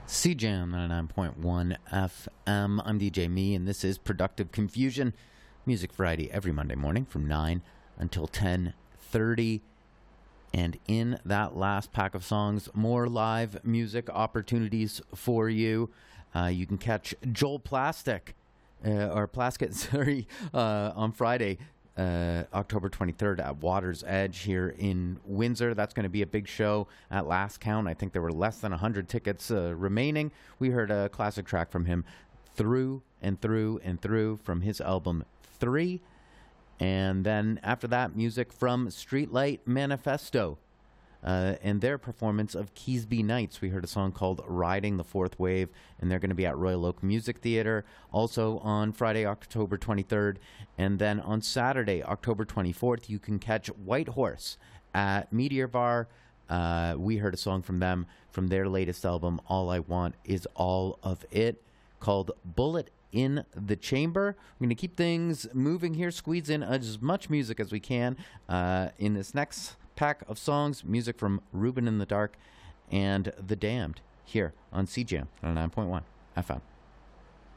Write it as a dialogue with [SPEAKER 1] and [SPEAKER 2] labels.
[SPEAKER 1] CJAM 99.1 FM. I'm DJ Me, and this is Productive Confusion. Music variety every Monday morning from 9 until 10:30. And in that last pack of songs, more live music opportunities for you. You can catch Joel Plaskett, on Friday, October 23rd at Water's Edge here in Windsor. That's going to be a big show at last count. I think there were less than 100 tickets remaining. We heard a classic track from him, Through and Through and Through, from his album 3. And then after that, music from Streetlight Manifesto and their performance of Keasbey Nights. We heard a song called Riding the Fourth Wave, and they're going to be at Royal Oak Music Theatre also on Friday, October 23rd. And then on Saturday, October 24th, you can catch Whitehorse at Meteor Bar. We heard a song from them from their latest album, All I Want Is All of It, called Bullet in the Chamber. We're going to keep things moving here, squeeze in as much music as we can in this next pack of songs. Music from Ruben in the Dark and The Damned here on CJAM 99.1 FM.